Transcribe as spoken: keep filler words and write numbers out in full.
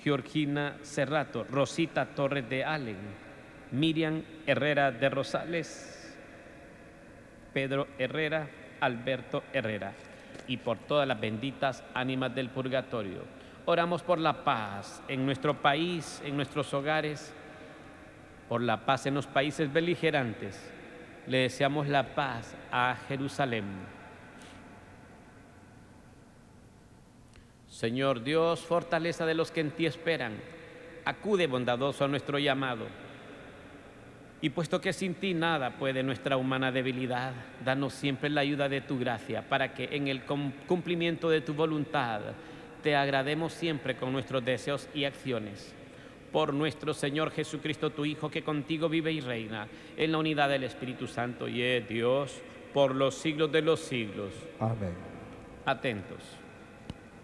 Georgina Cerrato, Rosita Torres de Allen, Miriam Herrera de Rosales, Pedro Herrera, Alberto Herrera, y por todas las benditas ánimas del purgatorio. Oramos por la paz en nuestro país, en nuestros hogares, por la paz en los países beligerantes. Le deseamos la paz a Jerusalén. Señor Dios, fortaleza de los que en ti esperan, acude bondadoso a nuestro llamado. Y puesto que sin ti nada puede nuestra humana debilidad, danos siempre la ayuda de tu gracia, para que en el cumplimiento de tu voluntad te agrademos siempre con nuestros deseos y acciones. Por nuestro Señor Jesucristo, tu Hijo, que contigo vive y reina en la unidad del Espíritu Santo y es Dios por los siglos de los siglos. Amén. Atentos.